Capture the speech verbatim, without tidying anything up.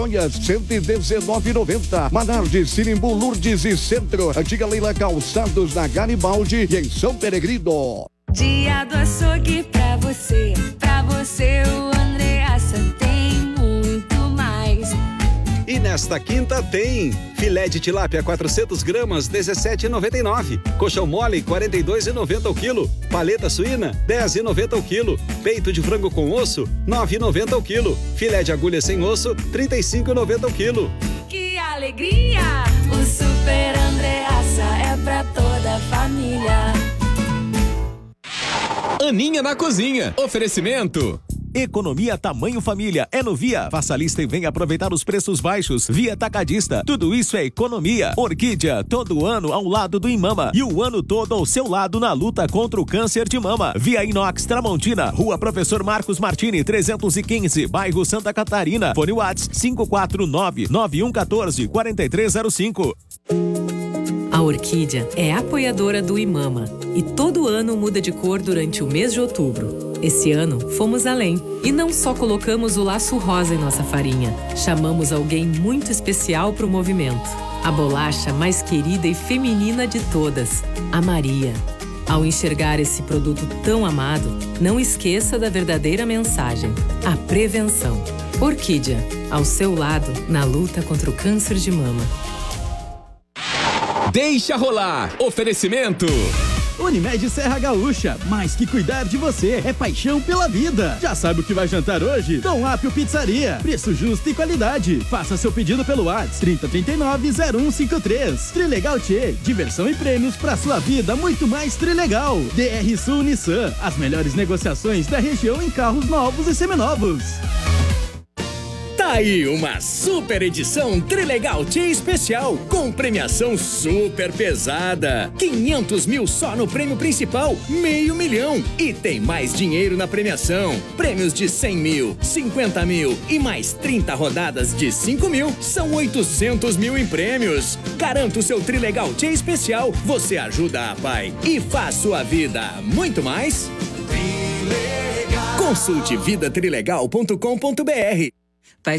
cento e dezenove reais e noventa centavos. Manardi, Sinimbu, Lourdes e Centro. Antiga Leila Calçados na Garibaldi e em São Peregrino. Dia do açougue pra você, pra você o Andreassa tem muito mais. E nesta quinta tem filé de tilápia quatrocentas gramas, dezessete reais e noventa e nove centavos. Coxão mole, quarenta e dois reais e noventa centavos o quilo. Paleta suína, dez reais e noventa centavos o quilo. Peito de frango com osso, nove reais e noventa centavos o quilo. Filé de agulha sem osso, trinta e cinco reais e noventa centavos o quilo. Que alegria! O Super Andreassa é pra toda a família. Aninha na cozinha. Oferecimento. Economia tamanho família é no Via. Faça a lista e venha aproveitar os preços baixos. Via Atacadista. Tudo isso é economia. Orquídea, todo ano ao lado do Imama e o ano todo ao seu lado na luta contra o câncer de mama. Via Inox Tramontina, Rua Professor Marcos Martini, trezentos e quinze, bairro Santa Catarina. Fone WhatsApp cinco quatro nove, nove um um quatro, quatro três zero cinco. A Orquídea é apoiadora do Imama e todo ano muda de cor durante o mês de outubro. Esse ano, fomos além e não só colocamos o laço rosa em nossa farinha, chamamos alguém muito especial para o movimento. A bolacha mais querida e feminina de todas, a Maria. Ao enxergar esse produto tão amado, não esqueça da verdadeira mensagem, a prevenção. Orquídea, ao seu lado na luta contra o câncer de mama. Deixa rolar. Oferecimento. Unimed Serra Gaúcha, mais que cuidar de você, é paixão pela vida. Já sabe o que vai jantar hoje? Dom Apio Pizzaria. Preço justo e qualidade. Faça seu pedido pelo WhatsApp trinta, trinta e nove, zero um cinquenta e três. Trilegal Tchê, diversão e prêmios pra sua vida muito mais trilegal. D R Sul Nissan, as melhores negociações da região em carros novos e seminovos. Tá aí uma super edição Trilegal Tchê especial, com premiação super pesada. quinhentos mil só no prêmio principal, meio milhão. E tem mais dinheiro na premiação. Prêmios de cem mil, cinquenta mil e mais trinta rodadas de cinco mil, são oitocentos mil em prêmios. Garanta o seu Trilegal Tchê especial, você ajuda a pai e faz sua vida muito mais. Trilegal. Consulte vida trilegal ponto com ponto br.